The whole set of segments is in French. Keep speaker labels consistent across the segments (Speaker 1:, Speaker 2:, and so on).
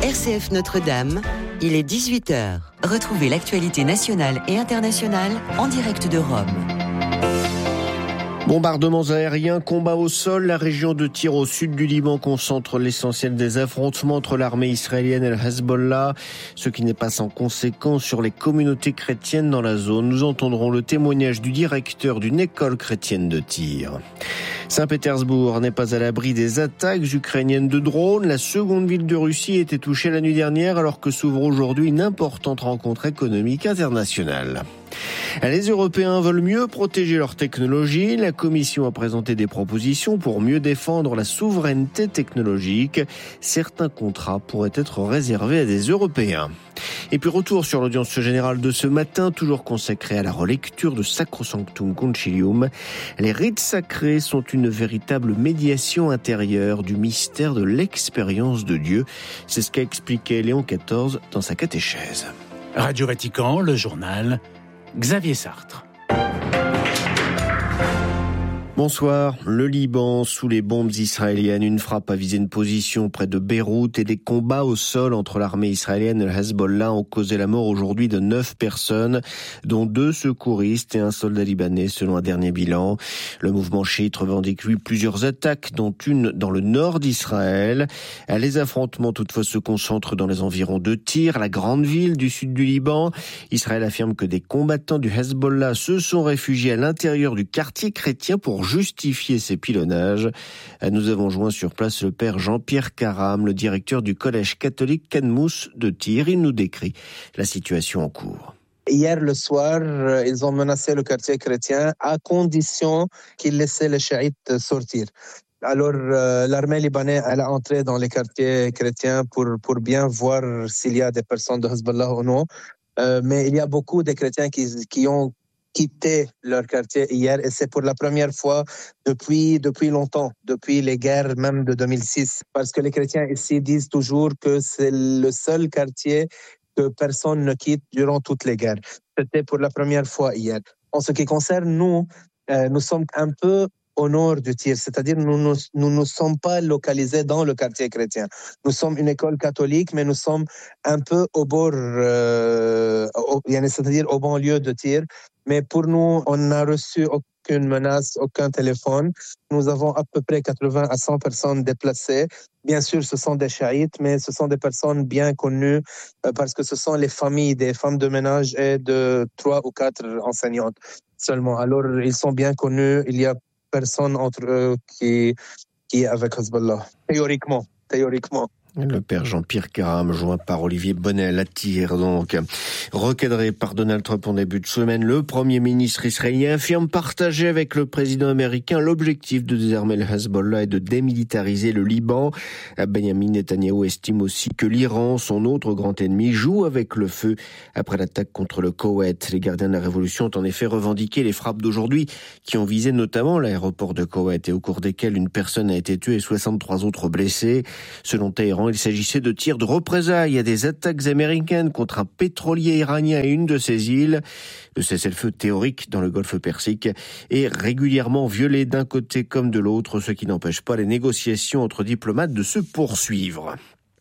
Speaker 1: RCF Notre-Dame, il est 18h. Retrouvez l'actualité nationale et internationale en direct de Rome.
Speaker 2: Bombardements aériens, combats au sol, la région de Tyr au sud du Liban concentre l'essentiel des affrontements entre l'armée israélienne et le Hezbollah, ce qui n'est pas sans conséquence sur les communautés chrétiennes dans la zone. Nous entendrons le témoignage du directeur d'une école chrétienne de Tyr. Saint-Pétersbourg n'est pas à l'abri des attaques ukrainiennes de drones. La seconde ville de Russie a été touchée la nuit dernière alors que s'ouvre aujourd'hui une importante rencontre économique internationale. Les Européens veulent mieux protéger leur technologie. La Commission a présenté des propositions pour mieux défendre la souveraineté technologique. Certains contrats pourraient être réservés à des Européens. Et puis retour sur l'audience générale de ce matin, toujours consacrée à la relecture de Sacrosanctum Concilium. Les rites sacrés sont une véritable médiation intérieure du mystère de l'expérience de Dieu. C'est ce qu'a expliqué Léon XIV dans sa catéchèse.
Speaker 3: Radio Vatican, le journal Xavier Sartre.
Speaker 2: Bonsoir. Le Liban sous les bombes israéliennes. Une frappe a visé une position près de Beyrouth et des combats au sol entre l'armée israélienne et le Hezbollah ont causé la mort aujourd'hui de 9 personnes, dont 2 secouristes et un soldat libanais selon un dernier bilan. Le mouvement chiite revendique lui plusieurs attaques, dont une dans le nord d'Israël. Les affrontements toutefois se concentrent dans les environs de Tyr, la grande ville du sud du Liban. Israël affirme que des combattants du Hezbollah se sont réfugiés à l'intérieur du quartier chrétien pour justifier ces pilonnages. Nous avons joint sur place le père Jean-Pierre Karam, le directeur du collège catholique Kanmous de Tyr. Il nous décrit la situation en cours.
Speaker 4: Hier le soir, ils ont menacé le quartier chrétien à condition qu'ils laissaient les chiites sortir. Alors, l'armée libanaise, elle a entré dans les quartiers chrétiens pour bien voir s'il y a des personnes de Hezbollah ou non. Mais il y a beaucoup de chrétiens qui ont quitté leur quartier hier et c'est pour la première fois depuis longtemps, depuis les guerres même de 2006. Parce que les chrétiens ici disent toujours que c'est le seul quartier que personne ne quitte durant toutes les guerres. C'était pour la première fois hier. En ce qui concerne nous sommes un peu au nord du Tyr, c'est-à-dire nous ne sommes pas localisés dans le quartier chrétien. Nous sommes une école catholique, mais nous sommes un peu au bord, c'est-à-dire au banlieue de Tyr. Mais pour nous, on n'a reçu aucune menace, aucun téléphone. Nous avons à peu près 80 à 100 personnes déplacées. Bien sûr, ce sont des chiites, mais ce sont des personnes bien connues parce que ce sont les familles des femmes de ménage et de 3 ou 4 enseignantes seulement. Alors, ils sont bien connus. Il y a personne entre eux qui est avec Hezbollah. Théoriquement.
Speaker 2: Le père Jean-Pierre Karam, joint par Olivier Bonnel à Tyr, donc. Recadré par Donald Trump en début de semaine, le Premier ministre israélien affirme partager avec le président américain l'objectif de désarmer le Hezbollah et de démilitariser le Liban. Benjamin Netanyahou estime aussi que l'Iran, son autre grand ennemi, joue avec le feu après l'attaque contre le Koweït. Les gardiens de la révolution ont en effet revendiqué les frappes d'aujourd'hui qui ont visé notamment l'aéroport de Koweït et au cours desquelles une personne a été tuée et 63 autres blessés. Selon Téhéran, il s'agissait de tirs de représailles à des attaques américaines contre un pétrolier iranien et une de ses îles. Le cessez-le-feu théorique dans le golfe Persique est régulièrement violé d'un côté comme de l'autre, ce qui n'empêche pas les négociations entre diplomates de se poursuivre.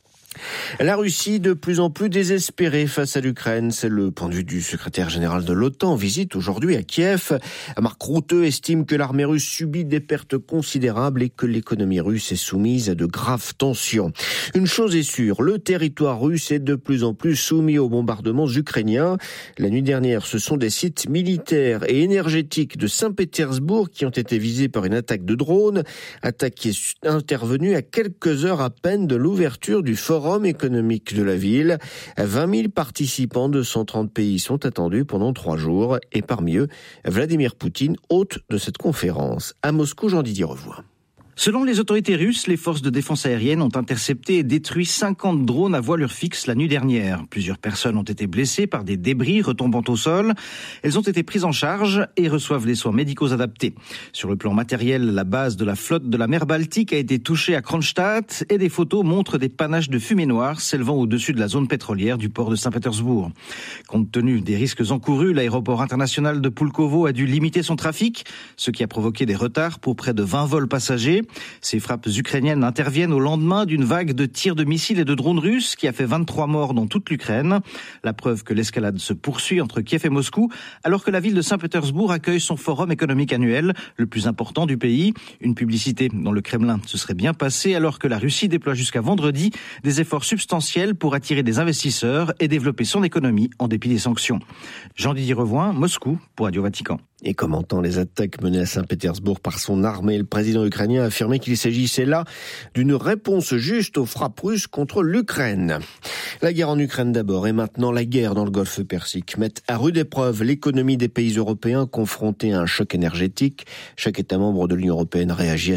Speaker 2: La Russie de plus en plus désespérée face à l'Ukraine, c'est le point de vue du secrétaire général de l'OTAN en visite aujourd'hui à Kiev. Mark Rutte estime que l'armée russe subit des pertes considérables et que l'économie russe est soumise à de graves tensions. Une chose est sûre, le territoire russe est de plus en plus soumis aux bombardements ukrainiens. La nuit dernière, ce sont des sites militaires et énergétiques de Saint-Pétersbourg qui ont été visés par une attaque de drone, attaque qui est intervenue à quelques heures à peine de l'ouverture du forum économique de la ville. 20 000 participants de 130 pays sont attendus pendant 3 jours et parmi eux, Vladimir Poutine, hôte de cette conférence. À Moscou, Jean-Didier Revoix.
Speaker 5: Selon les autorités russes, les forces de défense aérienne ont intercepté et détruit 50 drones à voilure fixe la nuit dernière. Plusieurs personnes ont été blessées par des débris retombant au sol. Elles ont été prises en charge et reçoivent les soins médicaux adaptés. Sur le plan matériel, la base de la flotte de la mer Baltique a été touchée à Kronstadt et des photos montrent des panaches de fumée noire s'élevant au-dessus de la zone pétrolière du port de Saint-Pétersbourg. Compte tenu des risques encourus, l'aéroport international de Pulkovo a dû limiter son trafic, ce qui a provoqué des retards pour près de 20 vols passagers. Ces frappes ukrainiennes interviennent au lendemain d'une vague de tirs de missiles et de drones russes qui a fait 23 morts dans toute l'Ukraine. La preuve que l'escalade se poursuit entre Kiev et Moscou, alors que la ville de Saint-Pétersbourg accueille son forum économique annuel, le plus important du pays. Une publicité dont le Kremlin se serait bien passé, alors que la Russie déploie jusqu'à vendredi des efforts substantiels pour attirer des investisseurs et développer son économie en dépit des sanctions. Jean-Didier Revoin, Moscou, pour Radio Vatican.
Speaker 2: Et commentant les attaques menées à Saint-Pétersbourg par son armée, le président ukrainien a affirmé qu'il s'agissait là d'une réponse juste aux frappes russes contre l'Ukraine. La guerre en Ukraine d'abord et maintenant la guerre dans le Golfe Persique mettent à rude épreuve l'économie des pays européens confrontés à un choc énergétique. Chaque État membre de l'Union européenne réagit à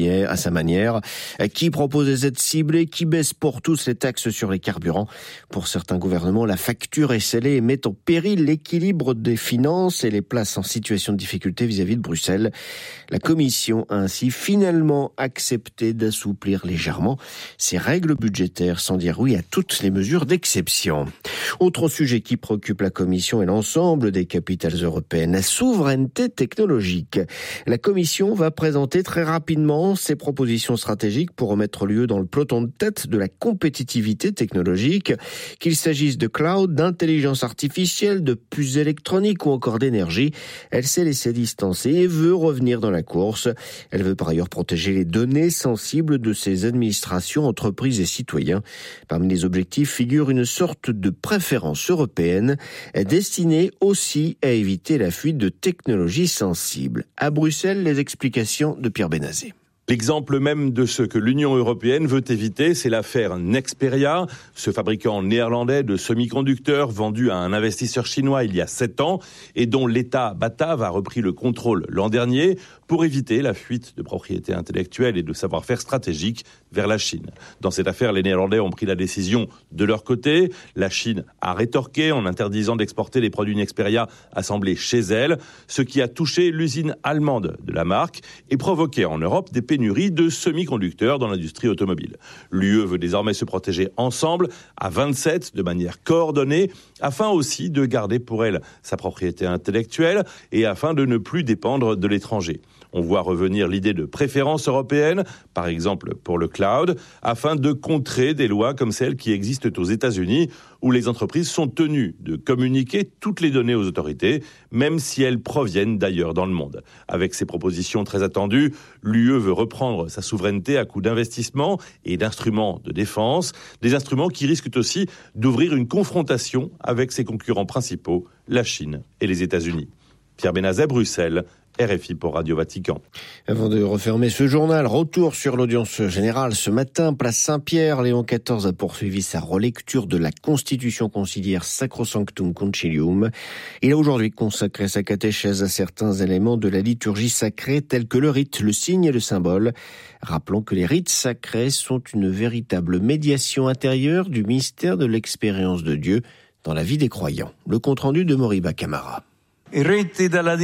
Speaker 2: sa manière. Qui propose des aides ciblées, qui baisse pour tous les taxes sur les carburants. Pour certains gouvernements, la facture est scellée et met en péril l'équilibre des finances et les place en situation de difficulté vis-à-vis de Bruxelles. La Commission a ainsi finalement accepté d'assouplir légèrement ses règles budgétaires sans dire oui à toutes les mesures d'exception. Autre sujet qui préoccupe la Commission et l'ensemble des capitales européennes, la souveraineté technologique. La Commission va présenter très rapidement ses propositions stratégiques pour remettre l'UE dans le peloton de tête de la compétitivité technologique, qu'il s'agisse de cloud, d'intelligence artificielle, de puces électroniques ou encore d'énergie. Elle s'est laissée distancer et veut revenir dans la course. Elle veut par ailleurs protéger les données sensibles de ses administrations, entreprises et citoyens. Parmi les objectifs figure une sorte de préférence européenne destinée aussi à éviter la fuite de technologies sensibles. À Bruxelles, les explications de Pierre Benazé.
Speaker 6: L'exemple même de ce que l'Union européenne veut éviter, c'est l'affaire Nexperia, ce fabricant néerlandais de semi-conducteurs vendu à un investisseur chinois il y a 7 ans et dont l'État batave a repris le contrôle l'an dernier pour éviter la fuite de propriété intellectuelle et de savoir-faire stratégique vers la Chine. Dans cette affaire, les Néerlandais ont pris la décision de leur côté. La Chine a rétorqué en interdisant d'exporter les produits Nexperia assemblés chez elle, ce qui a touché l'usine allemande de la marque et provoqué en Europe des pénuries de semi-conducteurs dans l'industrie automobile. L'UE veut désormais se protéger ensemble, à 27, de manière coordonnée, afin aussi de garder pour elle sa propriété intellectuelle et afin de ne plus dépendre de l'étranger. On voit revenir l'idée de préférence européenne, par exemple pour le cloud, afin de contrer des lois comme celles qui existent aux États-Unis, où les entreprises sont tenues de communiquer toutes les données aux autorités, même si elles proviennent d'ailleurs dans le monde. Avec ces propositions très attendues, l'UE veut reprendre sa souveraineté à coup d'investissements et d'instruments de défense, des instruments qui risquent aussi d'ouvrir une confrontation avec ses concurrents principaux, la Chine et les États-Unis. Pierre Benazet, Bruxelles, RFI pour Radio Vatican.
Speaker 2: Avant de refermer ce journal, retour sur l'audience générale. Ce matin, place Saint-Pierre, Léon XIV a poursuivi sa relecture de la Constitution conciliaire Sacrosanctum Concilium. Il a aujourd'hui consacré sa catéchèse à certains éléments de la liturgie sacrée tels que le rite, le signe et le symbole. Rappelons que les rites sacrés sont une véritable médiation intérieure du mystère de l'expérience de Dieu dans la vie des croyants. Le compte-rendu de Moriba Camara.
Speaker 7: Les rites de la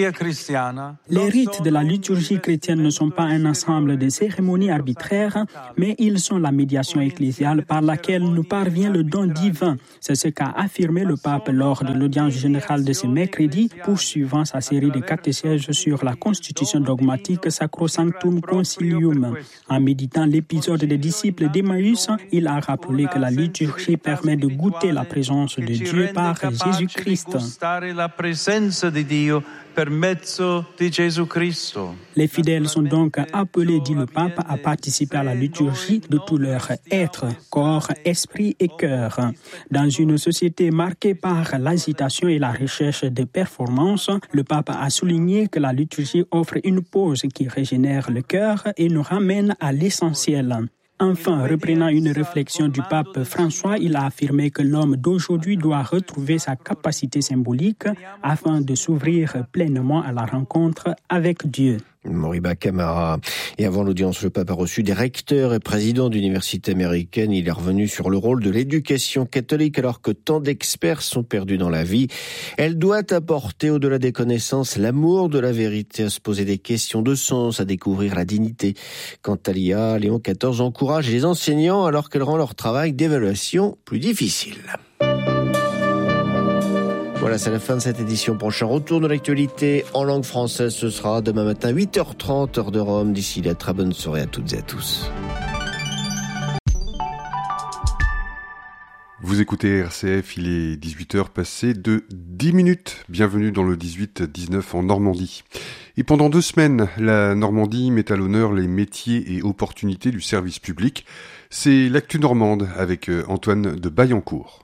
Speaker 7: liturgie chrétienne ne sont pas un ensemble de cérémonies arbitraires, mais ils sont la médiation ecclésiale par laquelle nous parvient le don divin. C'est ce qu'a affirmé le pape lors de l'audience générale de ce mercredi, poursuivant sa série de catéchèses sur la constitution dogmatique Sacrosanctum Concilium. En méditant l'épisode des disciples d'Emmaüs, il a rappelé que la liturgie permet de goûter la présence de Dieu par Jésus-Christ. Les fidèles sont donc appelés, dit le pape, à participer à la liturgie de tout leur être, corps, esprit et cœur. Dans une société marquée par l'agitation et la recherche de performance, le pape a souligné que la liturgie offre une pause qui régénère le cœur et nous ramène à l'essentiel. Enfin, reprenant une réflexion du pape François, il a affirmé que l'homme d'aujourd'hui doit retrouver sa capacité symbolique afin de s'ouvrir pleinement à la rencontre avec Dieu.
Speaker 2: Moriba Camara. Et avant l'audience, le pape a reçu des recteurs et présidents d'universités américaines. Il est revenu sur le rôle de l'éducation catholique alors que tant d'experts sont perdus dans la vie. Elle doit apporter, au-delà des connaissances, l'amour de la vérité, à se poser des questions de sens, à découvrir la dignité. Quant à l'IA, Léon XIV encourage les enseignants alors qu'elle rend leur travail d'évaluation plus difficile. Voilà, c'est la fin de cette édition. Prochain retour de l'actualité en langue française, ce sera demain matin 8h30 heure de Rome. D'ici là, très bonne soirée à toutes et à tous.
Speaker 8: Vous écoutez RCF, il est 18h passé de 10 minutes. Bienvenue dans le 18-19 en Normandie. Et pendant 2 semaines, la Normandie met à l'honneur les métiers et opportunités du service public. C'est l'actu normande avec Antoine de Baillancourt.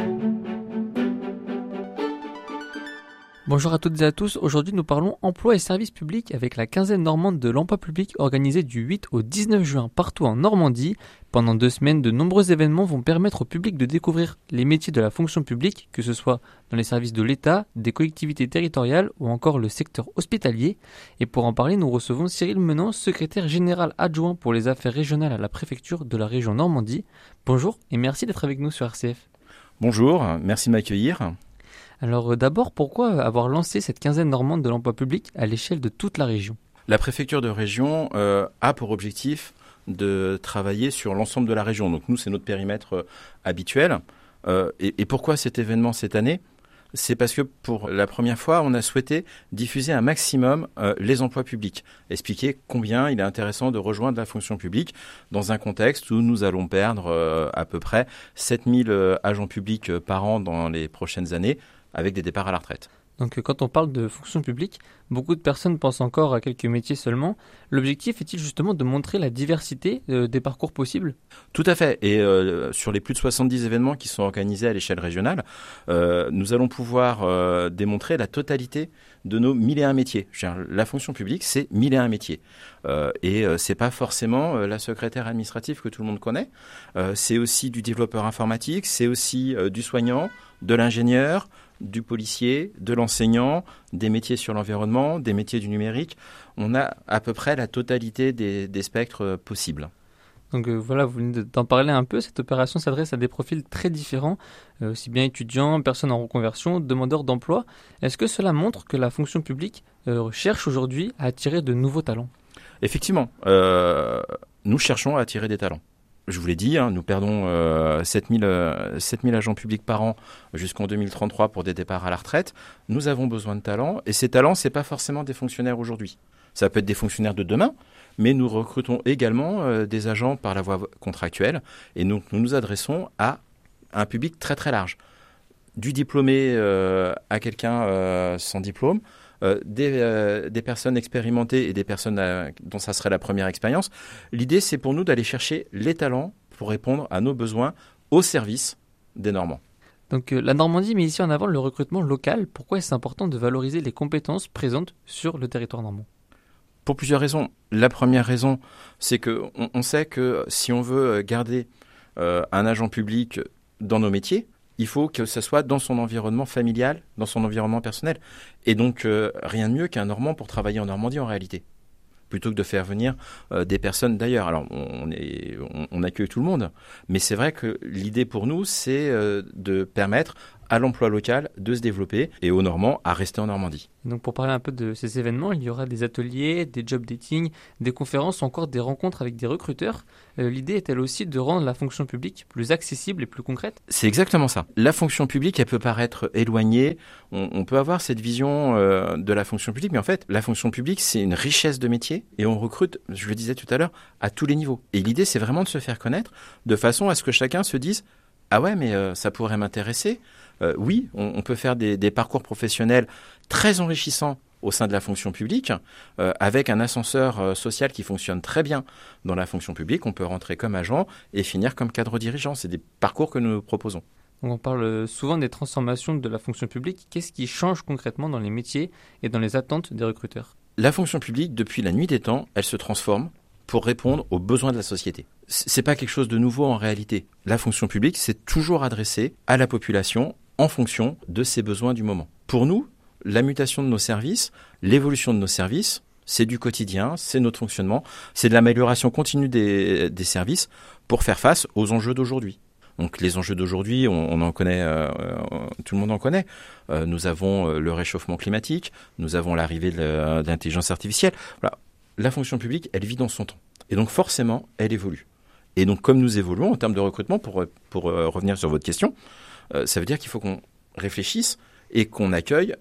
Speaker 9: Bonjour à toutes et à tous, aujourd'hui nous parlons emploi et services publics avec la quinzaine normande de l'emploi public organisée du 8 au 19 juin partout en Normandie. Pendant 2 semaines, de nombreux événements vont permettre au public de découvrir les métiers de la fonction publique, que ce soit dans les services de l'État, des collectivités territoriales ou encore le secteur hospitalier. Et pour en parler, nous recevons Cyril Menant, secrétaire général adjoint pour les affaires régionales à la préfecture de la région Normandie. Bonjour et merci d'être avec nous sur RCF.
Speaker 10: Bonjour, merci de m'accueillir.
Speaker 9: Alors d'abord, pourquoi avoir lancé cette quinzaine normande de l'emploi public à l'échelle de toute la région ?
Speaker 10: La préfecture de région a pour objectif de travailler sur l'ensemble de la région. Donc nous, c'est notre périmètre habituel. Et pourquoi cet événement cette année ? C'est parce que pour la première fois, on a souhaité diffuser un maximum les emplois publics. Expliquer combien il est intéressant de rejoindre la fonction publique dans un contexte où nous allons perdre à peu près 7000 agents publics par an dans les prochaines années, avec des départs à la retraite.
Speaker 9: Donc quand on parle de fonction publique, beaucoup de personnes pensent encore à quelques métiers seulement. L'objectif est-il justement de montrer la diversité des parcours possibles ?
Speaker 10: Tout à fait. Et sur les plus de 70 événements qui sont organisés à l'échelle régionale, nous allons pouvoir démontrer la totalité de nos 1001 métiers. La fonction publique, c'est 1001 métiers. Et c'est pas forcément la secrétaire administrative que tout le monde connaît. C'est aussi du développeur informatique, c'est aussi du soignant, de l'ingénieur, du policier, de l'enseignant, des métiers sur l'environnement, des métiers du numérique. On a à peu près la totalité des spectres possibles.
Speaker 9: Donc voilà, vous venez d'en parler un peu. Cette opération s'adresse à des profils très différents, aussi bien étudiants, personnes en reconversion, demandeurs d'emploi. Est-ce que cela montre que la fonction publique cherche aujourd'hui à attirer de nouveaux talents ?
Speaker 10: Effectivement, nous cherchons à attirer des talents. Je vous l'ai dit, nous perdons 7000 agents publics par an jusqu'en 2033 pour des départs à la retraite. Nous avons besoin de talents et ces talents, ce n'est pas forcément des fonctionnaires aujourd'hui. Ça peut être des fonctionnaires de demain, mais nous recrutons également des agents par la voie contractuelle et donc nous nous adressons à un public très très large. Du diplômé à quelqu'un sans diplôme, des personnes expérimentées et des personnes dont ça serait la première expérience. L'idée, c'est pour nous d'aller chercher les talents pour répondre à nos besoins au service des Normands.
Speaker 9: Donc la Normandie met ici en avant le recrutement local. Pourquoi est-ce important de valoriser les compétences présentes sur le territoire normand ?
Speaker 10: Pour plusieurs raisons. La première raison, c'est qu'on sait que si on veut garder un agent public dans nos métiers, il faut que ce soit dans son environnement familial, dans son environnement personnel. Et donc, rien de mieux qu'un Normand pour travailler en Normandie en réalité, plutôt que de faire venir des personnes d'ailleurs. Alors, on accueille tout le monde, mais c'est vrai que l'idée pour nous, c'est de permettre à l'emploi local de se développer et aux Normands à rester en Normandie.
Speaker 9: Donc pour parler un peu de ces événements, il y aura des ateliers, des job dating, des conférences, encore des rencontres avec des recruteurs. L'idée est-elle aussi de rendre la fonction publique plus accessible et plus concrète ?
Speaker 10: C'est exactement ça. La fonction publique, elle peut paraître éloignée. On peut avoir cette vision de la fonction publique, mais en fait, la fonction publique, c'est une richesse de métiers et on recrute, je le disais tout à l'heure, à tous les niveaux. Et l'idée, c'est vraiment de se faire connaître de façon à ce que chacun se dise « Ah ouais, mais ça pourrait m'intéresser ». Oui, on peut faire des parcours professionnels très enrichissants au sein de la fonction publique, avec un ascenseur social qui fonctionne très bien dans la fonction publique. On peut rentrer comme agent et finir comme cadre dirigeant. C'est des parcours que nous proposons.
Speaker 9: On parle souvent des transformations de la fonction publique. Qu'est-ce qui change concrètement dans les métiers et dans les attentes des recruteurs ?
Speaker 10: La fonction publique, depuis la nuit des temps, elle se transforme pour répondre aux besoins de la société. C'est pas quelque chose de nouveau en réalité. La fonction publique, c'est toujours adressé à la population en fonction de ses besoins du moment. Pour nous, la mutation de nos services, l'évolution de nos services, c'est du quotidien, c'est notre fonctionnement, c'est de l'amélioration continue des services pour faire face aux enjeux d'aujourd'hui. Donc les enjeux d'aujourd'hui, on en connaît, tout le monde en connaît. Nous avons le réchauffement climatique, nous avons l'arrivée de l'intelligence artificielle. Voilà. La fonction publique, elle vit dans son temps. Et donc forcément, elle évolue. Et donc comme nous évoluons en termes de recrutement, pour revenir sur votre question, ça veut dire qu'il faut qu'on réfléchisse et qu'on accueille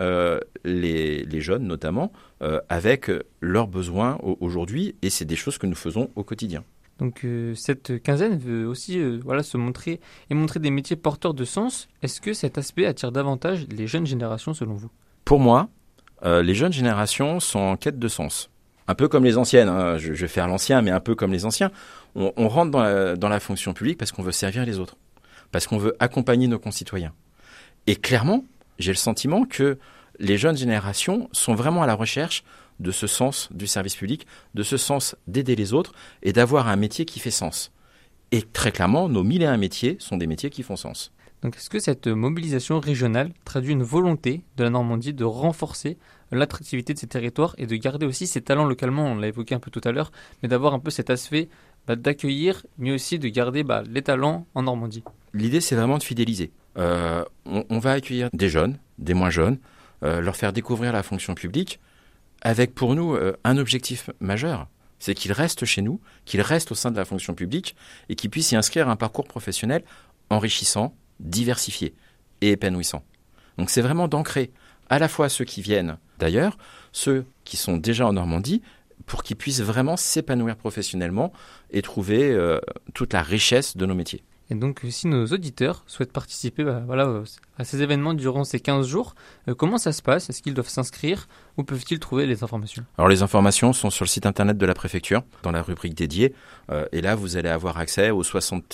Speaker 10: les jeunes notamment avec leurs besoins aujourd'hui, et c'est des choses que nous faisons au quotidien.
Speaker 9: Donc cette quinzaine veut aussi se montrer et montrer des métiers porteurs de sens. Est-ce que cet aspect attire davantage les jeunes générations selon vous ?
Speaker 10: Pour moi, les jeunes générations sont en quête de sens. Un peu comme les anciennes, hein. Je vais faire l'ancien, mais un peu comme les anciens. On rentre dans la fonction publique parce qu'on veut servir les autres, parce qu'on veut accompagner nos concitoyens. Et clairement, j'ai le sentiment que les jeunes générations sont vraiment à la recherche de ce sens du service public, de ce sens d'aider les autres et d'avoir un métier qui fait sens. Et très clairement, nos 1001 métiers sont des métiers qui font sens.
Speaker 9: Donc est-ce que cette mobilisation régionale traduit une volonté de la Normandie de renforcer l'attractivité de ces territoires et de garder aussi ces talents localement, on l'a évoqué un peu tout à l'heure, mais d'avoir un peu cet aspect d'accueillir, mais aussi de garder les talents en Normandie ?
Speaker 10: L'idée, c'est vraiment de fidéliser. On va accueillir des jeunes, des moins jeunes, leur faire découvrir la fonction publique, avec pour nous un objectif majeur, c'est qu'ils restent chez nous, qu'ils restent au sein de la fonction publique et qu'ils puissent y inscrire un parcours professionnel enrichissant, diversifié et épanouissant. Donc c'est vraiment d'ancrer à la fois ceux qui viennent d'ailleurs, ceux qui sont déjà en Normandie, pour qu'ils puissent vraiment s'épanouir professionnellement et trouver toute la richesse de nos métiers.
Speaker 9: Et donc, si nos auditeurs souhaitent participer à ces événements durant ces 15 jours, comment ça se passe ? Est-ce qu'ils doivent s'inscrire ? Où peuvent-ils trouver les informations ?
Speaker 10: Alors, les informations sont sur le site internet de la préfecture, dans la rubrique dédiée. Et là, vous allez avoir accès aux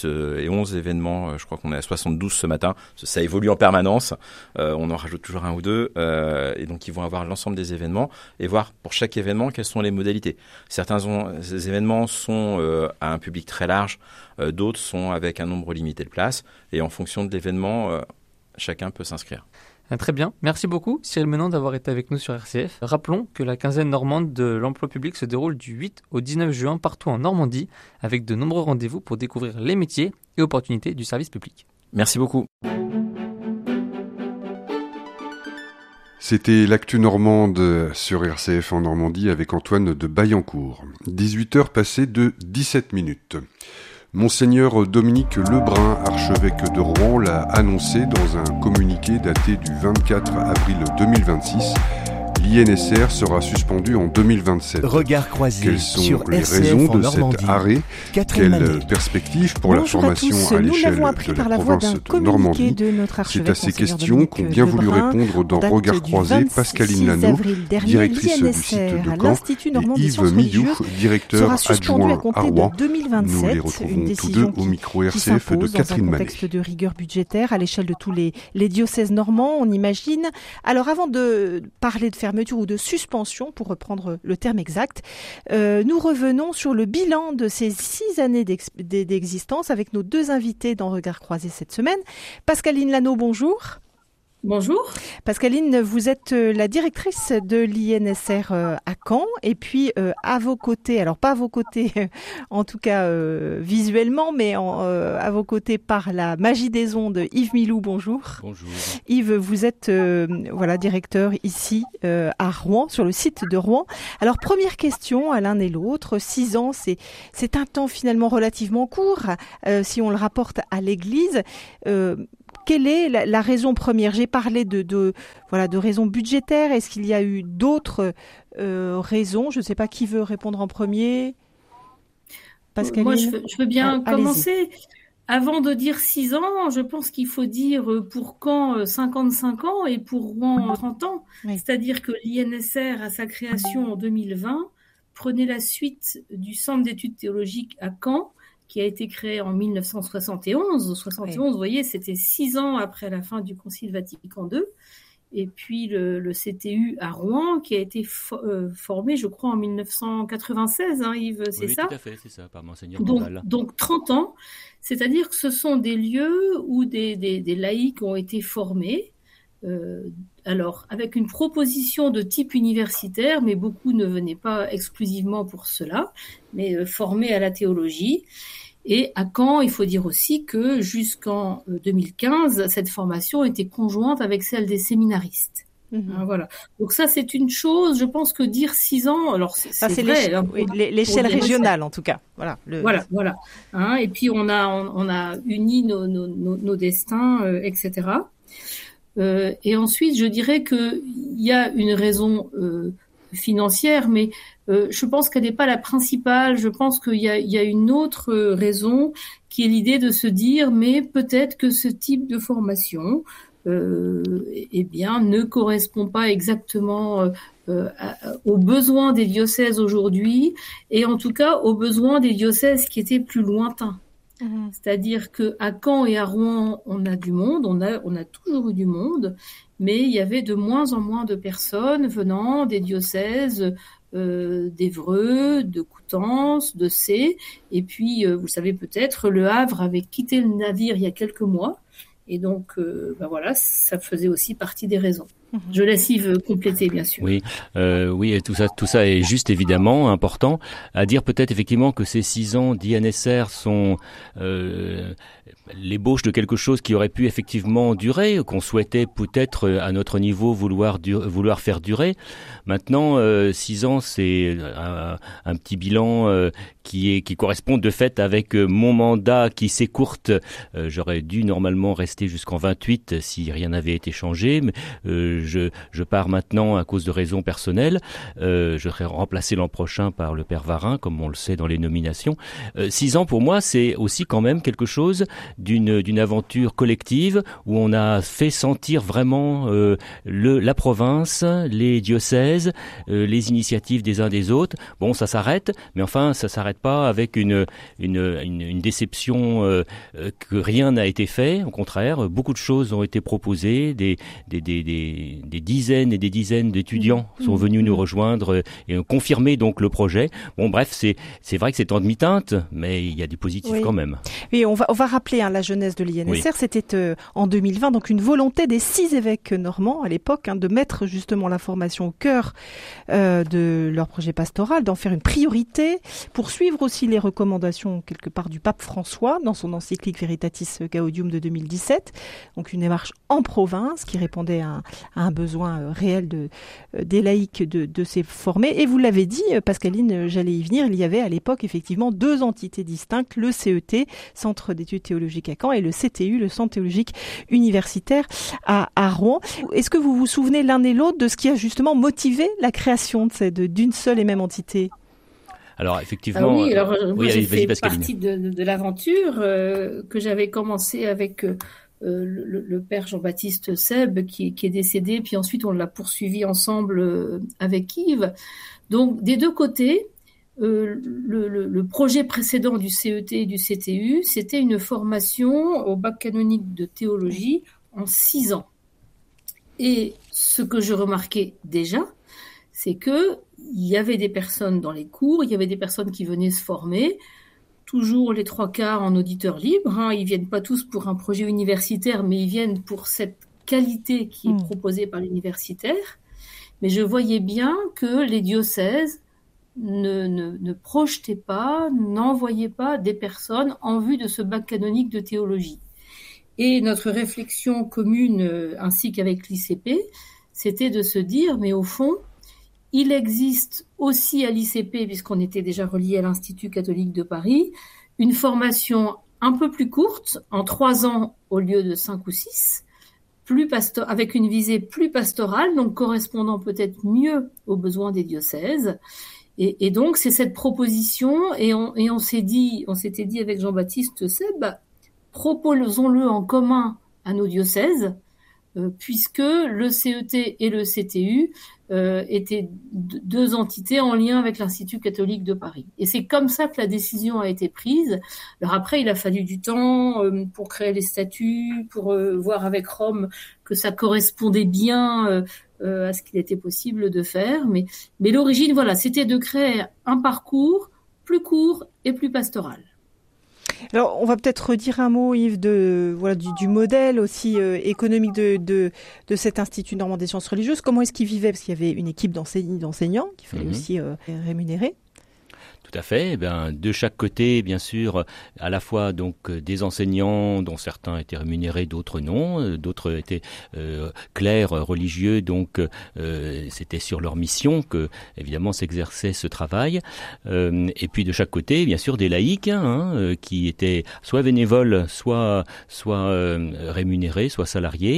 Speaker 10: 71 événements. Je crois qu'on est à 72 ce matin. Ça évolue en permanence. On en rajoute toujours un ou deux. Et donc, ils vont avoir l'ensemble des événements et voir pour chaque événement quelles sont les modalités. Ces événements sont à un public très large. D'autres sont avec un nombre limité de places. Et en fonction de l'événement, chacun peut s'inscrire.
Speaker 9: Très bien. Merci beaucoup, Cyril Menand, d'avoir été avec nous sur RCF. Rappelons que la quinzaine normande de l'emploi public se déroule du 8 au 19 juin partout en Normandie, avec de nombreux rendez-vous pour découvrir les métiers et opportunités du service public.
Speaker 10: Merci beaucoup.
Speaker 8: C'était l'actu normande sur RCF en Normandie avec Antoine de Baillancourt. 18h passées de 17 minutes. Monseigneur Dominique Lebrun, archevêque de Rouen, l'a annoncé dans un communiqué daté du 24 avril 2026. L'INSR sera suspendu en 2027.
Speaker 11: Regard croisé
Speaker 8: Quelles sont
Speaker 11: sur
Speaker 8: les
Speaker 11: RCF
Speaker 8: raisons de
Speaker 11: Normandie.
Speaker 8: cet arrêt ? Quelles perspectives pour la formation à l'échelle de la province de Normandie ? C'est à ces questions qu'ont bien voulu répondre dans Regard croisé Pascaline Lano, directrice du site de Caen, et Yves Milloux, directeur adjoint à Rouen. Nous les retrouvons tous deux au micro RCF de Catherine Manet.
Speaker 12: Dans un contexte de rigueur budgétaire à l'échelle de tous les diocèses normands, on imagine. Alors avant de parler de fermeture ou de suspension, pour reprendre le terme exact, nous revenons sur le bilan de ces 6 années d'existence avec nos 2 invités dans Regard croisé cette semaine. Pascaline Lano, bonjour.
Speaker 13: Bonjour.
Speaker 12: Pascaline, vous êtes la directrice de l'INSR à Caen et puis à vos côtés, alors pas à vos côtés en tout cas visuellement, mais à vos côtés par la magie des ondes, Yves Milloux, bonjour.
Speaker 14: Bonjour.
Speaker 12: Yves, vous êtes directeur ici à Rouen, sur le site de Rouen. Alors première question à l'un et l'autre, 6 ans, c'est un temps finalement relativement court si on le rapporte à l'Église. Quelle est la raison première ? J'ai parlé de raisons budgétaires. Est-ce qu'il y a eu d'autres raisons ? Je ne sais pas qui veut répondre en premier. Pascaline ?
Speaker 13: Moi, je veux bien commencer. Avant de dire 6 ans, je pense qu'il faut dire pour Caen 55 ans et pour Rouen 30 ans. Oui. C'est-à-dire que l'INSR, à sa création en 2020, prenait la suite du Centre d'études théologiques à Caen, qui a été créé en 1971. 71, vous voyez, c'était 6 ans après la fin du Concile Vatican II. Et puis le CTU à Rouen, qui a été formé, je crois, en 1996, hein, Yves, c'est ça ?
Speaker 14: Oui, tout à fait, c'est ça, par Monseigneur Mandal.
Speaker 13: Donc 30 ans, c'est-à-dire que ce sont des lieux où des laïcs ont été formés, alors avec une proposition de type universitaire, mais beaucoup ne venaient pas exclusivement pour cela, mais formés à la théologie. Et à Caen, il faut dire aussi que jusqu'en 2015, cette formation était conjointe avec celle des séminaristes. Voilà. Donc ça, c'est une chose, je pense que dire 6 ans, alors c'est vrai.
Speaker 12: L'échelle régionale, en tout cas. Voilà.
Speaker 13: Voilà. Et puis on a uni nos destins, etc. Et ensuite, je dirais qu'il y a une raison financière, mais je pense qu'elle n'est pas la principale. Je pense qu'il y a une autre raison qui est l'idée de se dire, mais peut-être que ce type de formation ne correspond pas exactement aux besoins des diocèses aujourd'hui, et en tout cas aux besoins des diocèses qui étaient plus lointains. C'est-à-dire que à Caen et à Rouen, on a du monde, on a toujours eu du monde, mais il y avait de moins en moins de personnes venant des diocèses d'Évreux, de Coutances, de Sées, et puis vous le savez peut-être, Le Havre avait quitté le navire il y a quelques mois, et donc ça faisait aussi partie des raisons. Je laisse Yves compléter, bien sûr.
Speaker 14: Oui, tout ça est juste évidemment important. À dire peut-être effectivement que ces 6 ans d'INSR sont l'ébauche de quelque chose qui aurait pu effectivement durer, qu'on souhaitait peut-être à notre niveau vouloir faire durer. Maintenant, 6 ans, c'est un petit bilan qui correspond de fait avec mon mandat qui s'écourte. J'aurais dû normalement rester jusqu'en 28 si rien n'avait été changé, mais je pars maintenant à cause de raisons personnelles. Je serai remplacé l'an prochain par le père Varin, comme on le sait dans les nominations. 6 ans pour moi, c'est aussi quand même quelque chose d'une aventure collective où on a fait sentir vraiment la province, les diocèses, les initiatives des uns des autres. Bon, ça s'arrête, mais enfin, ça s'arrête pas avec une déception que rien n'a été fait. Au contraire, beaucoup de choses ont été proposées, des dizaines et des dizaines d'étudiants sont venus nous rejoindre et ont confirmé donc le projet. Bon, bref, c'est vrai que c'est en demi-teinte, mais il y a des positifs quand même.
Speaker 12: Oui, on va rappeler la jeunesse de l'INSR. Oui. C'était en 2020, donc une volonté des 6 évêques normands à l'époque de mettre justement la formation au cœur de leur projet pastoral, d'en faire une priorité, pour suivre aussi les recommandations quelque part du pape François dans son encyclique Veritatis Gaudium de 2017. Donc une démarche en province qui répondait à un besoin réel des laïcs de se former. Et vous l'avez dit, Pascaline, j'allais y venir, il y avait à l'époque effectivement 2 entités distinctes, le CET, Centre d'études théologiques à Caen, et le CTU, le Centre théologique universitaire à Rouen. Est-ce que vous vous souvenez l'un et l'autre de ce qui a justement motivé la création d'une seule et même entité ?
Speaker 14: Alors effectivement,
Speaker 13: moi j'ai fait partie de l'aventure que j'avais commencé avec le père Jean-Baptiste Seb qui est décédé, puis ensuite on l'a poursuivi ensemble avec Yves. Donc des deux côtés, le projet précédent du CET et du CTU, c'était une formation au bac canonique de théologie en 6 ans. Et ce que je remarquais déjà, c'est que il y avait des personnes dans les cours, il y avait des personnes qui venaient se former, toujours les 3/4 en auditeurs libres. Ils viennent pas tous pour un projet universitaire, mais ils viennent pour cette qualité qui est proposée par l'universitaire. Mais je voyais bien que les diocèses ne projetaient pas, n'envoyaient pas des personnes en vue de ce bac canonique de théologie. Et notre réflexion commune, ainsi qu'avec l'ICP, c'était de se dire, mais au fond, il existe aussi à l'ICP, puisqu'on était déjà relié à l'Institut catholique de Paris, une formation un peu plus courte, en 3 ans au lieu de 5 ou 6, avec une visée plus pastorale, donc correspondant peut-être mieux aux besoins des diocèses. Et donc, c'est cette proposition, et on s'était dit avec Jean-Baptiste Seb, proposons-le en commun à nos diocèses, puisque le CET et le CTU étaient 2 entités en lien avec l'Institut catholique de Paris. Et c'est comme ça que la décision a été prise. Alors après, il a fallu du temps pour créer les statuts, pour voir avec Rome que ça correspondait bien à ce qu'il était possible de faire. Mais l'origine, voilà, c'était de créer un parcours plus court et plus pastoral.
Speaker 12: Alors, on va peut-être redire un mot, Yves, du modèle aussi économique de cet Institut normand des sciences religieuses. Comment est-ce qu'il vivait ? Parce qu'il y avait une équipe d'enseignants qu'il fallait aussi rémunérer.
Speaker 14: Tout à fait. De chaque côté, bien sûr, à la fois donc des enseignants dont certains étaient rémunérés, d'autres non, d'autres étaient clercs religieux, donc c'était sur leur mission que évidemment s'exerçait ce travail. Et puis de chaque côté, bien sûr, des laïcs qui étaient soit bénévoles, soit rémunérés, soit salariés.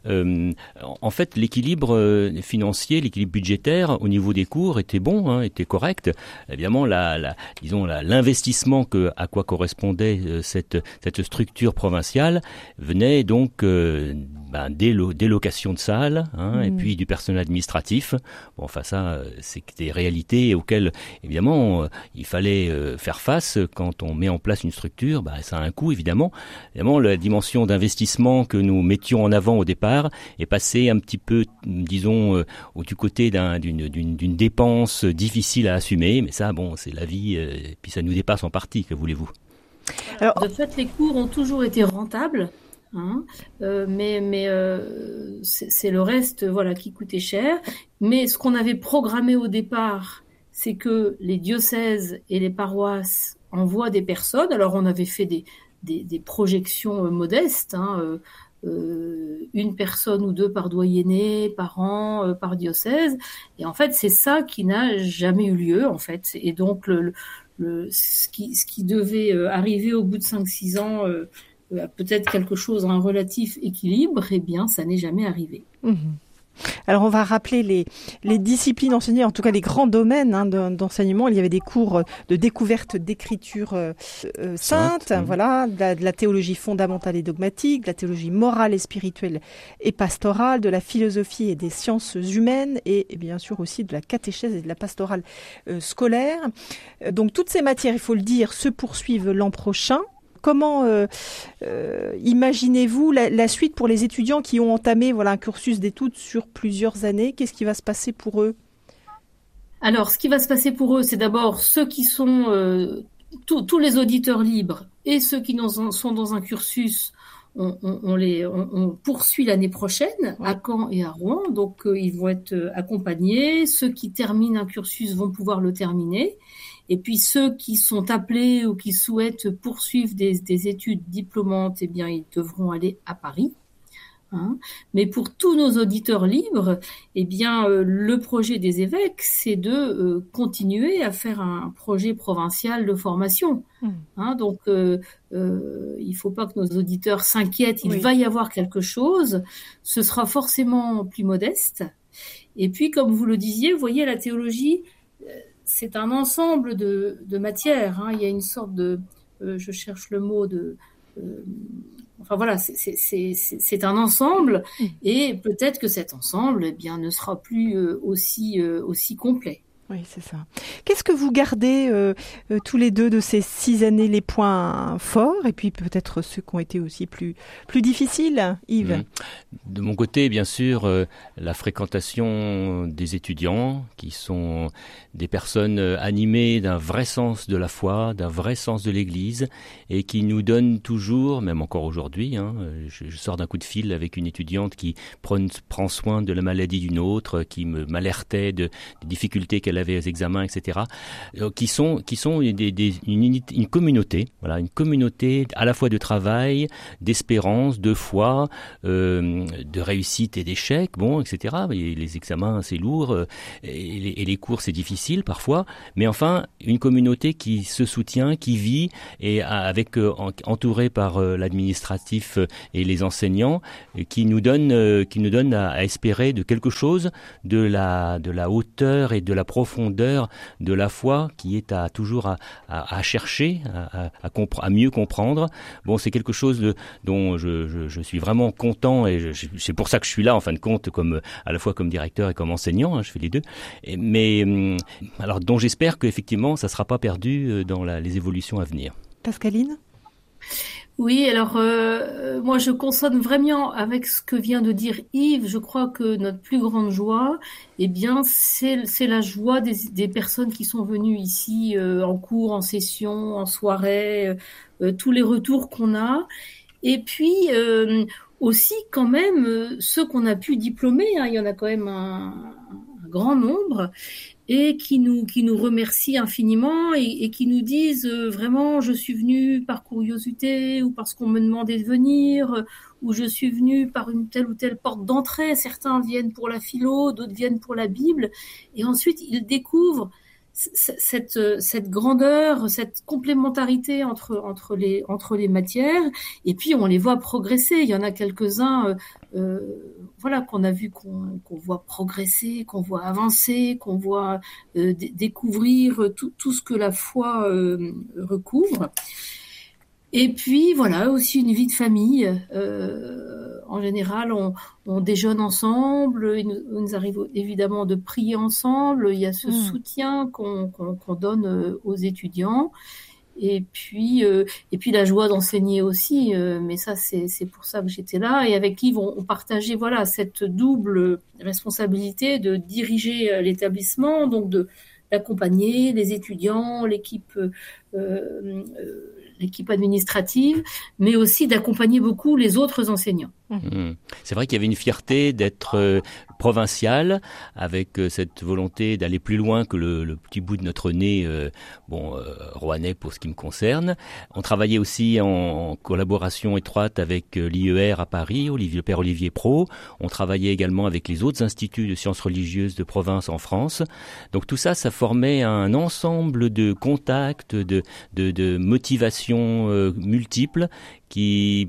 Speaker 14: En fait, l'équilibre financier, l'équilibre budgétaire au niveau des cours était bon, était correct. Évidemment, l'investissement à quoi correspondait cette structure provinciale venait donc des locations de salles et puis du personnel administratif. Bon, enfin ça, c'est des réalités auxquelles évidemment il fallait faire face quand on met en place une structure. Ça a un coût évidemment. Évidemment, la dimension d'investissement que nous mettions en avant au départ est passée un petit peu, disons, du côté d'une dépense difficile à assumer. Mais ça, bon, c'est la vie, et puis ça nous dépasse en partie, que voulez-vous?
Speaker 13: Alors, de fait, les cours ont toujours été rentables, mais c'est le reste qui coûtait cher. Mais ce qu'on avait programmé au départ, c'est que les diocèses et les paroisses envoient des personnes. Alors, on avait fait des projections modestes, une personne ou deux par doyenné, par an, par diocèse. Et en fait, c'est ça qui n'a jamais eu lieu, en fait. Et donc, ce qui devait arriver au bout de 5-6 ans, peut-être quelque chose, un relatif équilibre, eh bien, ça n'est jamais arrivé.
Speaker 12: Alors, on va rappeler les disciplines enseignées, en tout cas les grands domaines d'enseignement. Il y avait des cours de découverte d'écriture sainte, de la théologie fondamentale et dogmatique, de la théologie morale et spirituelle et pastorale, de la philosophie et des sciences humaines et bien sûr aussi de la catéchèse et de la pastorale scolaire. Donc, toutes ces matières, il faut le dire, se poursuivent l'an prochain. Comment imaginez-vous la suite pour les étudiants qui ont entamé un cursus d'études sur plusieurs années? Qu'est-ce qui va se passer pour eux?
Speaker 13: Alors, ce qui va se passer pour eux, c'est d'abord ceux qui sont tous les auditeurs libres et ceux qui sont dans un cursus. On poursuit l'année prochaine à Caen et à Rouen, donc ils vont être accompagnés. Ceux qui terminent un cursus vont pouvoir le terminer. Et puis ceux qui sont appelés ou qui souhaitent poursuivre des études diplômantes, eh bien, ils devront aller à Paris. Mais pour tous nos auditeurs libres, eh bien, le projet des évêques, c'est de continuer à faire un projet provincial de formation. Donc, il faut pas que nos auditeurs s'inquiètent. Il va y avoir quelque chose. Ce sera forcément plus modeste. Et puis, comme vous le disiez, vous voyez, la théologie, c'est un ensemble de matières. Il y a une sorte de, je cherche le mot c'est un ensemble, et peut-être que cet ensemble, ne sera plus aussi complet.
Speaker 12: Oui, c'est ça. Qu'est-ce que vous gardez tous les deux de ces 6 années, les points forts et puis peut-être ceux qui ont été aussi plus difficiles, Yves?
Speaker 14: De mon côté, bien sûr, la fréquentation des étudiants qui sont des personnes animées d'un vrai sens de la foi, d'un vrai sens de l'Église et qui nous donnent toujours, même encore aujourd'hui, je sors d'un coup de fil avec une étudiante qui prend soin de la maladie d'une autre, qui m'alertait des difficultés qu'elle avait aux examens, etc. Qui sont une communauté, une communauté à la fois de travail, d'espérance, de foi, de réussite et d'échec, etc. Et les examens, c'est lourd, et les cours, c'est difficile parfois, mais enfin, une communauté qui se soutient, qui vit, et entourée par l'administratif et les enseignants, qui nous donne à espérer de quelque chose, de la hauteur et de la profondeur de la foi qui est toujours à chercher, à mieux comprendre. Bon, c'est quelque chose dont je suis vraiment content, et c'est pour ça que je suis là en fin de compte, à la fois comme directeur et comme enseignant, je fais les deux. Mais alors dont j'espère qu'effectivement ça ne sera pas perdu dans les évolutions à venir.
Speaker 12: Pascaline ?
Speaker 13: Oui, alors moi je consonne vraiment avec ce que vient de dire Yves. Je crois que notre plus grande joie, c'est la joie des personnes qui sont venues ici en cours, en session, en soirée, tous les retours qu'on a. Et puis aussi quand même ceux qu'on a pu diplômer, il y en a quand même un grand nombre. et qui nous remercient infiniment et qui nous disent vraiment je suis venu par curiosité ou parce qu'on me demandait de venir ou je suis venu par une telle ou telle porte d'entrée. Certains viennent pour la philo, d'autres viennent pour la Bible et ensuite ils découvrent cette grandeur, cette complémentarité entre les matières, et puis on les voit progresser. Il y en a quelques-uns, qu'on a vu, qu'on voit progresser, qu'on voit avancer, qu'on voit découvrir tout ce que la foi recouvre. Et puis voilà, aussi une vie de famille. En général, on déjeune ensemble. Il nous arrive évidemment de prier ensemble. Il y a ce soutien qu'on donne aux étudiants. Et puis la joie d'enseigner aussi. Mais ça, c'est pour ça que j'étais là. Et avec Yves, on partageait cette double responsabilité de diriger l'établissement, donc d'accompagner les étudiants, l'équipe administrative, mais aussi d'accompagner beaucoup les autres enseignants.
Speaker 14: C'est vrai qu'il y avait une fierté d'être provincial, avec cette volonté d'aller plus loin que le petit bout de notre nez, rouennais pour ce qui me concerne. On travaillait aussi en collaboration étroite avec l'IER à Paris, le père Olivier Pro. On travaillait également avec les autres instituts de sciences religieuses de province en France. Donc tout ça formait un ensemble de contacts, de motivations multiples qui,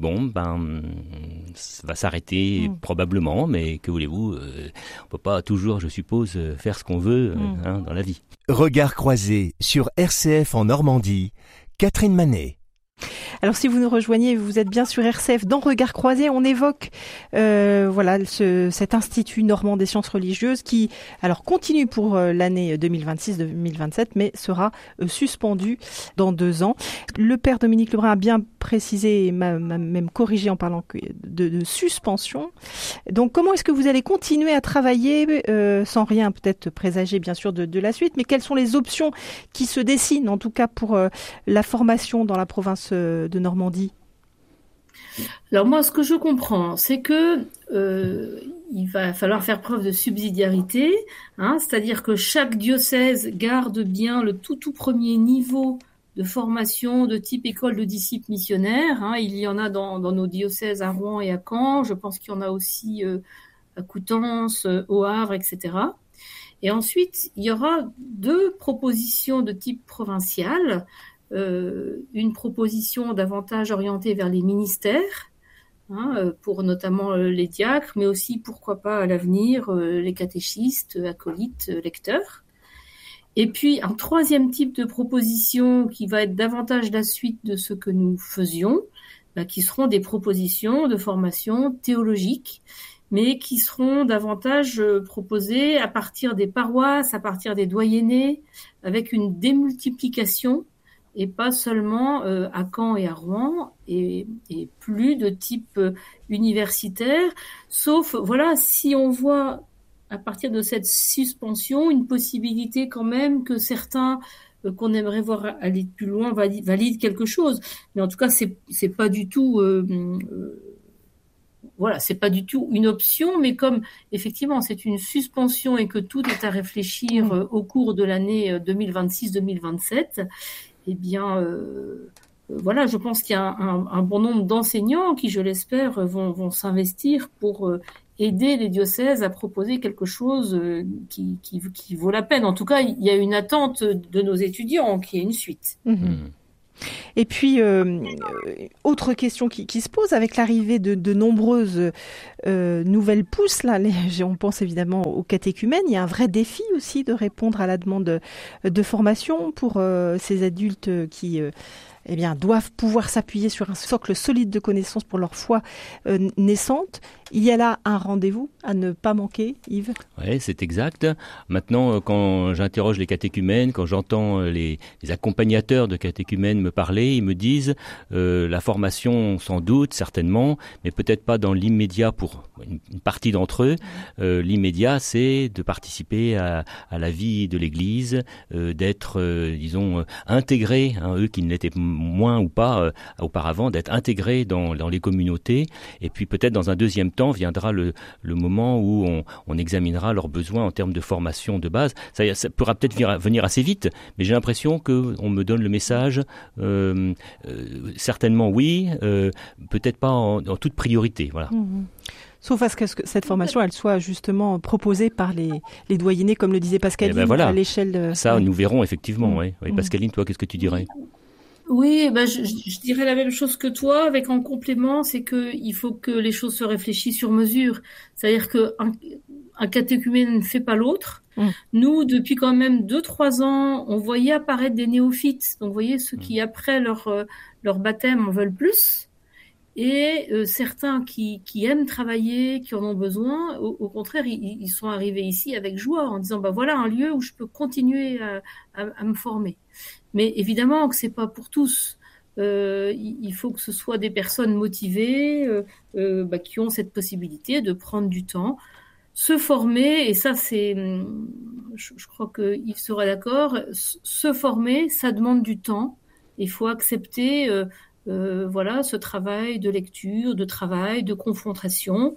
Speaker 14: va s'arrêter probablement, mais que voulez-vous, on peut pas toujours, je suppose, faire ce qu'on veut dans la vie.
Speaker 11: Regard croisé sur RCF en Normandie, Catherine Manet.
Speaker 12: Alors si vous nous rejoignez, vous êtes bien sur RCF dans Regard croisé, on évoque cet Institut normand des sciences religieuses qui continue pour l'année 2026-2027 mais sera suspendu dans 2 ans. Le père Dominique Lebrun a bien précisé et m'a même corrigé en parlant de suspension. Donc comment est-ce que vous allez continuer à travailler sans rien peut-être présager bien sûr de la suite, mais quelles sont les options qui se dessinent en tout cas pour la formation dans la province de Normandie?
Speaker 13: Alors moi, ce que je comprends, c'est que il va falloir faire preuve de subsidiarité, c'est-à-dire que chaque diocèse garde bien le tout premier niveau de formation de type école de disciples missionnaires. Il y en a dans nos diocèses à Rouen et à Caen. Je pense qu'il y en a aussi à Coutances, au Havre, etc. Et ensuite, il y aura 2 propositions de type provincial. Une proposition davantage orientée vers les ministères, pour notamment les diacres, mais aussi, pourquoi pas, à l'avenir, les catéchistes, acolytes, lecteurs. Et puis, un 3e type de proposition qui va être davantage la suite de ce que nous faisions, qui seront des propositions de formation théologique, mais qui seront davantage proposées à partir des paroisses, à partir des doyennés, avec une démultiplication et pas seulement à Caen et à Rouen, et plus de type universitaire, sauf, si on voit à partir de cette suspension une possibilité quand même que certains qu'on aimerait voir aller plus loin valident quelque chose. Mais en tout cas, c'est pas du tout... c'est pas du tout une option, mais comme effectivement c'est une suspension et que tout est à réfléchir au cours de l'année 2026-2027, eh bien, je pense qu'il y a un bon nombre d'enseignants qui, je l'espère, vont s'investir pour aider les diocèses à proposer quelque chose qui vaut la peine. En tout cas, il y a une attente de nos étudiants qui est une suite.
Speaker 12: Et puis, autre question qui se pose avec l'arrivée de nombreuses nouvelles pousses, on pense évidemment aux catéchumènes. Il y a un vrai défi aussi de répondre à la demande de formation pour ces adultes qui doivent pouvoir s'appuyer sur un socle solide de connaissances pour leur foi naissante. Il y a là un rendez-vous à ne pas manquer, Yves?
Speaker 14: Oui, c'est exact. Maintenant, quand j'interroge les catéchumènes, quand j'entends les accompagnateurs de catéchumènes me parler, ils me disent la formation, sans doute, certainement, mais peut-être pas dans l'immédiat pour une partie d'entre eux. L'immédiat, c'est de participer à la vie de l'Église, d'être, intégrés, eux qui ne l'étaient moins ou pas auparavant d'être intégrés dans les communautés. Et puis peut-être dans un deuxième temps viendra le moment où on examinera leurs besoins en termes de formation de base. Ça pourra peut-être venir assez vite, mais j'ai l'impression qu'on me donne le message, certainement oui, peut-être pas en toute priorité. Voilà.
Speaker 12: Sauf à ce que cette formation, elle soit justement proposée par les doyennés, comme le disait Pascaline,
Speaker 14: voilà.
Speaker 12: à l'échelle de...
Speaker 14: Ça, nous verrons effectivement. Oui. Pascaline, toi, qu'est-ce que tu dirais ?
Speaker 13: Oui, je dirais la même chose que toi, avec en complément, c'est qu'il faut que les choses se réfléchissent sur mesure. C'est-à-dire qu'un catéchumène ne fait pas l'autre. Nous, depuis quand même 2-3 ans, on voyait apparaître des néophytes. Donc, vous voyez, ceux qui, après leur baptême, en veulent plus. Et certains qui aiment travailler, qui en ont besoin, au contraire, ils sont arrivés ici avec joie, en disant voilà un lieu où je peux continuer à me former. Mais évidemment que c'est pas pour tous. Il faut que ce soit des personnes motivées, qui ont cette possibilité de prendre du temps, se former. Et ça, je crois que Yves sera d'accord. Se former, ça demande du temps. Il faut accepter. Ce travail de lecture, de travail, de confrontation.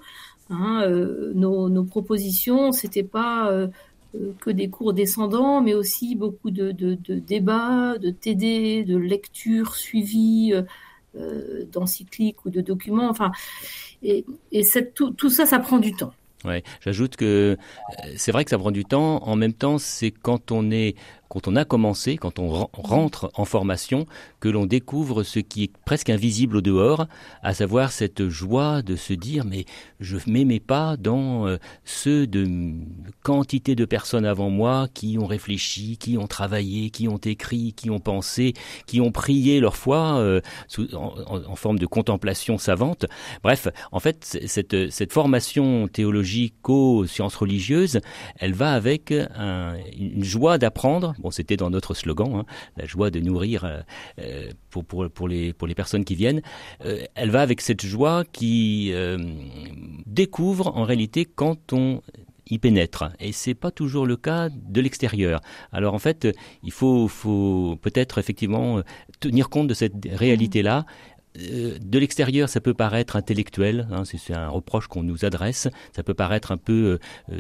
Speaker 13: Nos propositions, c'était pas que des cours descendants, mais aussi beaucoup de débats, de TD, de lectures suivies d'encycliques ou de documents. Et tout ça, ça prend du temps.
Speaker 14: Ouais, j'ajoute que c'est vrai que ça prend du temps. En même temps, c'est quand on a commencé, quand on rentre en formation, que l'on découvre ce qui est presque invisible au dehors, à savoir cette joie de se dire mais je mets mes pas dans ceux de quantité de personnes avant moi qui ont réfléchi, qui ont travaillé, qui ont écrit, qui ont pensé, qui ont prié leur foi en forme de contemplation savante. Bref, en fait, cette formation théologique aux sciences religieuses, elle va avec une joie d'apprendre. Bon, c'était dans notre slogan, la joie de nourrir pour les personnes qui viennent. Elle va avec cette joie qui découvre en réalité quand on y pénètre. Et c'est pas toujours le cas de l'extérieur. Alors en fait, il faut peut-être effectivement tenir compte de cette réalité-là. De l'extérieur, ça peut paraître intellectuel, c'est un reproche qu'on nous adresse, ça peut paraître un peu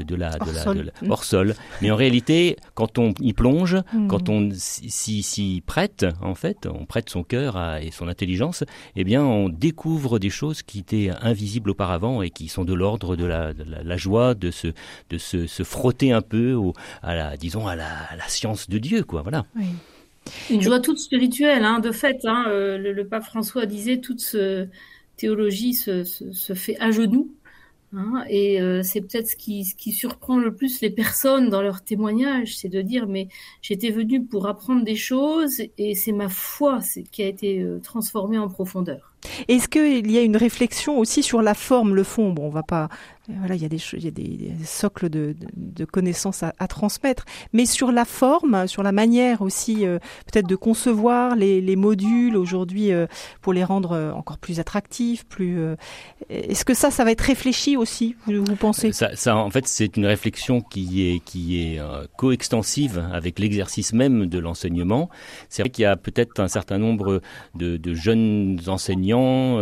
Speaker 14: hors sol, mais en réalité, quand on y plonge, quand on s'y prête, en fait, on prête son cœur et son intelligence, eh bien, on découvre des choses qui étaient invisibles auparavant et qui sont de l'ordre de la joie de se frotter un peu à la science de Dieu, quoi, voilà. Oui.
Speaker 13: Une joie toute spirituelle, de fait. Le pape François disait toute théologie se fait à genoux. Et c'est peut-être ce qui surprend le plus les personnes dans leur témoignage, c'est de dire mais j'étais venu pour apprendre des choses et c'est ma foi qui a été transformée en profondeur.
Speaker 12: Est-ce qu'il y a une réflexion aussi sur la forme, le fond? Bon, on va pas... Voilà, il y a des socles de connaissances à transmettre, mais sur la forme, sur la manière aussi peut-être de concevoir les modules aujourd'hui pour les rendre encore plus attractifs, est-ce que ça va être réfléchi aussi, vous pensez?
Speaker 14: Ça, en fait, c'est une réflexion qui est coextensive avec l'exercice même de l'enseignement. C'est vrai qu'il y a peut-être un certain nombre de jeunes enseignants,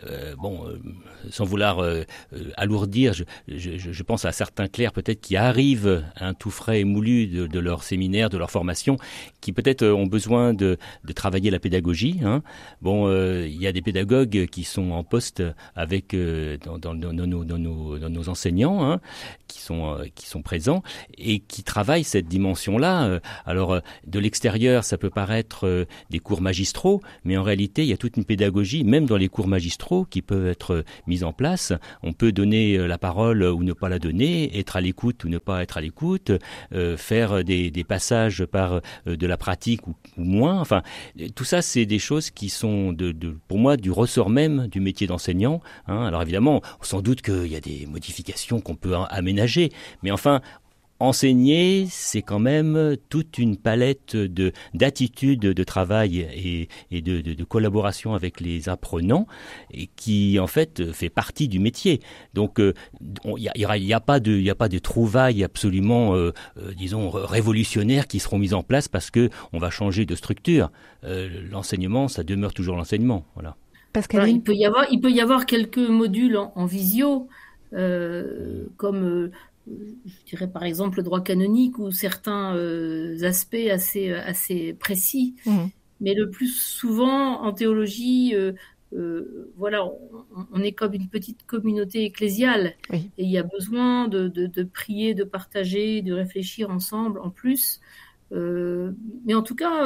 Speaker 14: sans vouloir alourdir, je pense à certains clercs peut-être qui arrivent un tout frais et moulu de leur séminaire, de leur formation, qui peut-être ont besoin de travailler la pédagogie. Il y a des pédagogues qui sont en poste avec dans nos enseignants, qui sont présents et qui travaillent cette dimension-là. Alors de l'extérieur, ça peut paraître des cours magistraux, mais en réalité, il y a toute une pédagogie, même dans les cours magistraux, qui peut être mise en place. On peut donner la parole ou ne pas la donner, être à l'écoute ou ne pas être à l'écoute, faire des passages par de la pratique ou moins. Enfin, tout ça, c'est des choses qui sont pour moi du ressort même du métier d'enseignant. Alors évidemment, sans doute qu'il y a des modifications qu'on peut aménager, mais enfin, enseigner, c'est quand même toute une palette d'attitudes de travail et de collaboration avec les apprenants, et qui en fait fait partie du métier. Donc il y a pas de trouvailles absolument disons révolutionnaires qui seront mises en place parce que on va changer de structure. L'enseignement, ça demeure toujours l'enseignement. Voilà.
Speaker 13: Alors, il peut y avoir quelques modules en visio, comme je dirais par exemple le droit canonique ou certains aspects assez précis. Mais le plus souvent en théologie, voilà, on est comme une petite communauté ecclésiale, et il y a besoin de prier, de partager, de réfléchir ensemble en plus. Mais en tout cas,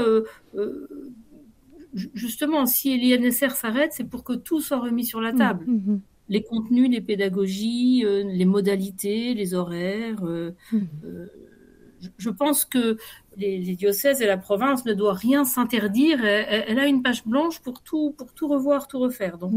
Speaker 13: justement, si l'INSR s'arrête, c'est pour que tout soit remis sur la table. Les contenus, les pédagogies, les modalités, les horaires. Je pense que les diocèses et la province ne doivent rien s'interdire. Elle a une page blanche pour tout revoir, tout refaire. Donc,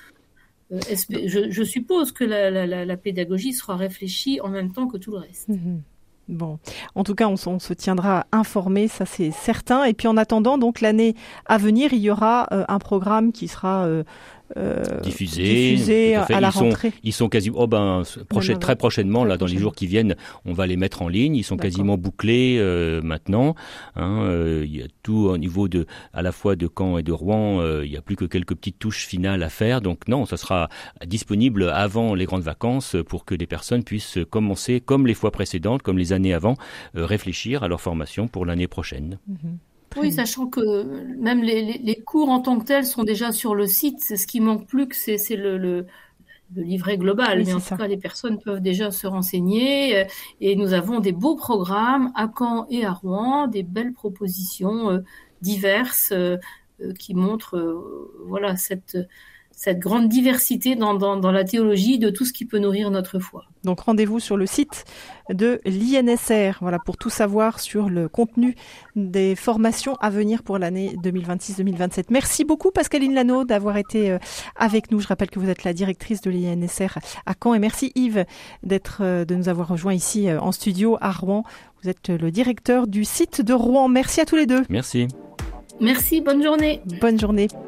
Speaker 13: je suppose que la pédagogie sera réfléchie en même temps que tout le reste.
Speaker 12: Bon, en tout cas, on se tiendra informé, ça c'est certain. Et puis en attendant, donc l'année à venir, il y aura un programme qui sera diffusé à la rentrée.
Speaker 14: Ils sont quasiment très prochainement, là, dans les jours qui viennent, on va les mettre en ligne. Ils sont quasiment bouclés maintenant. Il y a tout au niveau à la fois de Caen et de Rouen. Il n'y a plus que quelques petites touches finales à faire. Donc non, ça sera disponible avant les grandes vacances pour que les personnes puissent commencer, comme les fois précédentes, comme les années avant, réfléchir à leur formation pour l'année prochaine.
Speaker 13: Oui, sachant que même les cours en tant que tels sont déjà sur le site. C'est ce qui manque plus que c'est le livret global. Mais en tout cas, les personnes peuvent déjà se renseigner. Et nous avons des beaux programmes à Caen et à Rouen, des belles propositions diverses qui montrent voilà cette grande diversité dans la théologie de tout ce qui peut nourrir notre foi.
Speaker 12: Donc rendez-vous sur le site de l'INSR, voilà, pour tout savoir sur le contenu des formations à venir pour l'année 2026-2027. Merci beaucoup Pascaline Lano d'avoir été avec nous. Je rappelle que vous êtes la directrice de l'INSR à Caen, et merci Yves de nous avoir rejoints ici en studio à Rouen. Vous êtes le directeur du site de Rouen. Merci à tous les deux.
Speaker 14: Merci.
Speaker 13: Merci, bonne journée.
Speaker 12: Bonne journée.